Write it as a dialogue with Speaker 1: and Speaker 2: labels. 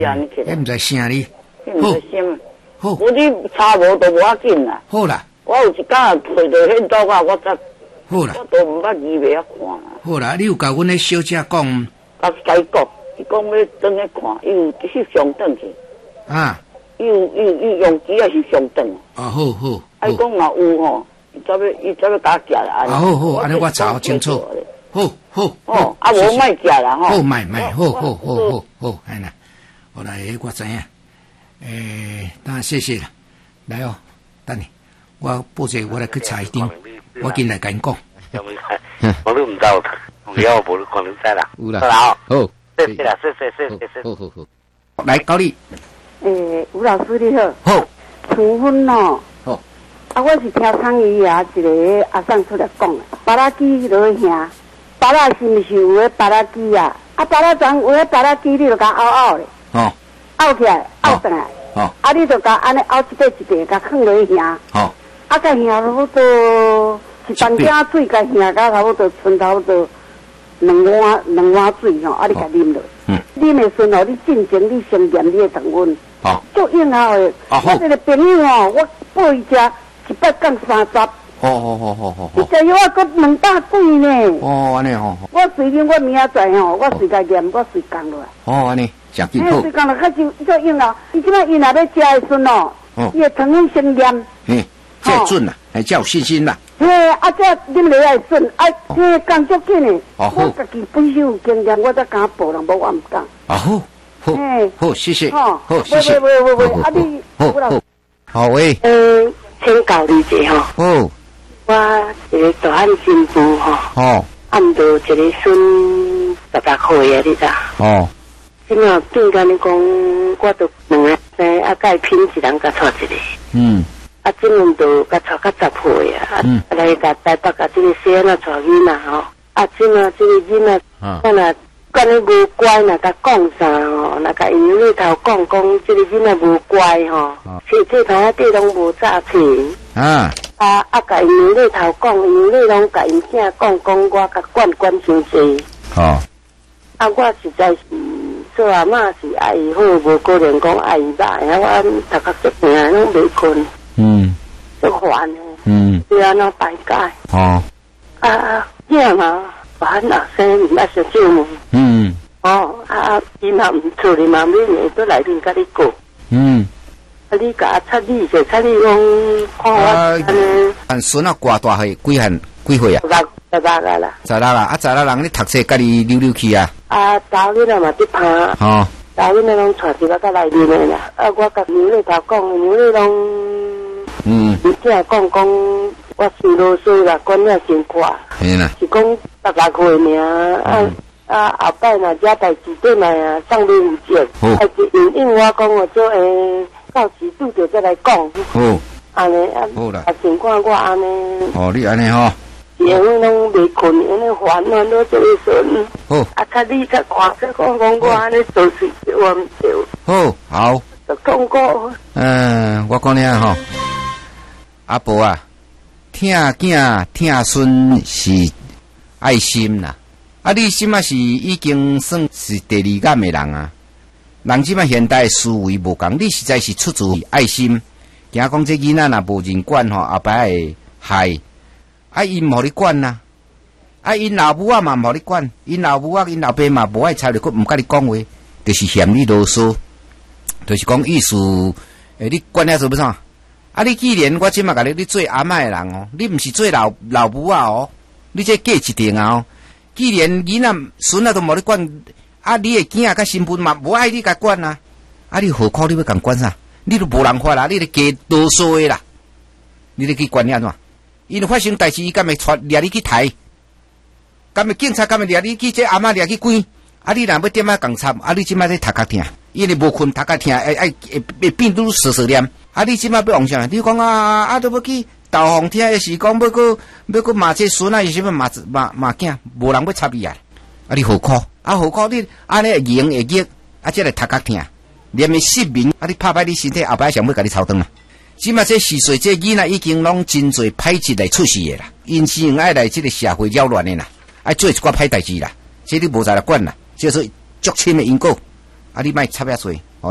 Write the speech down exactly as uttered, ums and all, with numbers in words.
Speaker 1: 安尼起来。
Speaker 2: 迄毋知声哩。
Speaker 1: 毋知声。
Speaker 2: 好。
Speaker 1: 我你查无都无要紧啦。
Speaker 2: 好啦。
Speaker 1: 我有一家摕到迄刀啊，我才。
Speaker 2: 好啦。
Speaker 1: 我都毋捌字袂晓看啦。
Speaker 2: 好啦，你有甲阮迄小姐讲？
Speaker 1: 甲伊讲，伊讲要转去看，伊有翕相转去。啊。伊有伊有伊用机啊翕相转。
Speaker 2: 啊好好。
Speaker 1: 啊，伊讲若有吼，伊则要伊则要甲我寄啦。
Speaker 2: 啊好好，安尼我查清楚。好好。
Speaker 1: 哦，啊无卖寄啦吼。
Speaker 2: 好卖卖，好好好好好，哎啦，好来，我知影。诶，当然谢谢啦。来哦，等你，我报者我来去查一张，我进来甲因讲。
Speaker 3: 我都唔知道，以後冇可能知啦。
Speaker 2: 有啦，
Speaker 3: 好，
Speaker 2: 好，
Speaker 3: 謝謝啦，謝謝謝謝。
Speaker 2: 好好好，來高麗。
Speaker 4: 誒，吳老師你好。
Speaker 2: 好。
Speaker 4: 除婚哦。
Speaker 2: 好。
Speaker 4: 啊，我是聽湯姨啊一個阿嬸出來講的，巴拉基落兄，巴拉是毋是有個巴拉基啊？啊，巴拉裝有個巴拉基，你就甲拗拗咧。
Speaker 2: 哦。
Speaker 4: 拗起來，拗轉來。
Speaker 2: 哦。
Speaker 4: 啊，你就甲安尼拗一塊一塊，甲放落去兄。
Speaker 2: 好。
Speaker 4: 啊，甲兄差不多。一半鼎水，甲兄甲差不多剩差不多两碗两碗水吼，啊你甲啉落。嗯。啉的时候，你进前你先验你的常温。
Speaker 2: 好。
Speaker 4: 足有效的。啊好。我这个朋友吼，我报伊食一百杠三十。好
Speaker 2: 好好好好。
Speaker 4: 伊食药啊，搁两百几呢。
Speaker 2: 哦，安尼吼。
Speaker 4: 我随便我明仔载吼，我随甲验，我随降落来。
Speaker 2: 哦，安尼，真紧好。
Speaker 4: 随降落，较就足有效。伊即摆伊若要食的时哦，伊会常温先验。
Speaker 2: 嗯。这准啦，还叫有信心啦。
Speaker 4: 嘿，啊，这啉落来准，啊，这工作紧的。哦我自己本身有经验，我才敢报人，无我唔敢。
Speaker 2: 啊好，好，好，谢谢，好，谢
Speaker 4: 谢。喂喂喂喂，啊你，
Speaker 2: 好，好，好喂。
Speaker 4: 嗯，请教你者吼。
Speaker 2: 哦。
Speaker 4: 我一个大汉新妇吼。
Speaker 2: 哦。
Speaker 4: 按到一个孙十六岁啊，你知？
Speaker 2: 哦。
Speaker 4: 今仔变甲你讲，我都两个生，啊，甲伊拼一人甲娶一个。嗯。啊，今年都甲娶到十岁啊，啊，来甲台北甲这个细仔娶囡仔吼，啊，今仔这个囡仔，啊，若干你无乖，若甲讲啥吼，若甲因里头讲讲，这个囡仔无乖吼，摕摕头啊底拢无早起，啊，啊啊，甲因里头讲，因里拢甲因囝讲讲，我甲管管伤济，哦，啊，我实在是做阿嬷是爱伊好，无可能讲爱伊歹，啊，我逐个疾病拢袂困。嗯，就烦的。嗯，对啊，那摆解。哦。啊，囝嘛，烦啊，生唔爱食酒嘛。嗯。哦，啊，伊若唔出嚟嘛，每年都来恁甲你过。嗯。啊，你甲擦你者，擦你讲看我安尼。
Speaker 2: 按孙啊，偌大岁，几汉几岁啊？
Speaker 4: 十六，十六啊啦。
Speaker 2: 十六啦，啊，十六人你读册，家己溜溜去啊。
Speaker 4: 啊，查囡仔嘛伫拍。哦。查囡仔拢带一个甲来面的啦，啊，我甲娘咧头讲，娘咧拢。嗯，你听讲讲，我是啰嗦啦，管了真快。是啦，是讲十六岁名，啊啊后摆若遮代志转来啊，送你有钱，还是应应我讲我做诶，到时拄着再来讲。好，安尼啊，好啦，啊情况我安尼。哦，你安尼吼。夜拢袂困，安尼烦恼都做一阵。好，啊，较你较看，较讲讲我安尼做事我唔对。
Speaker 2: 好，好。
Speaker 4: 就讲过。
Speaker 2: 嗯，我讲了吼。阿婆啊，疼囝疼孙是爱心啦。啊，你即马是已经算是第二感的人啊。人即马现代思维无共，你实在是出自爱心。惊讲这囡仔若无人管吼，后摆会害。啊，因唔互你管呐、啊，啊，因老母啊嘛唔互你管，因老母啊，因老爸嘛无爱睬你，佫唔甲你讲话，就是嫌你啰嗦，就是讲意思，诶，你管了做要啥？啊！你既然我即马甲你，你做阿嬷的人哦，你毋是做老老母啊哦，你这过一定啊哦。既然囡仔孙仔都无你管，啊，你的囝甲新妇嘛无爱你甲管啊，啊，你何苦你要共管啥？你都无人法啦，你咧加啰嗦的啦，你咧去管你安怎？因发生代志，伊敢会带掠你去抬？敢会警察敢会掠你去这阿嬷掠去关？啊，你若要点啊共惨，啊，你即马在头壳疼，因为无困头壳疼，会会会变愈碎碎念。啊！你即摆要往啥？你讲啊啊，都要去导航听，也是讲要去要去骂这孙啊，有啥物骂骂骂囝，无人要插伊啊！啊，你何苦？啊，何苦你安尼会赢会逆，啊，这个头壳疼，连个失明，啊，你拍歹你身体，后摆想要甲你操断啊！即摆这四岁这囡仔已经拢真侪歹志来出事的啦，因生爱来这个社会扰乱的啦，爱做一寡歹代志啦，这你无在来管啦，这是足深的因果，啊，你莫插遐多。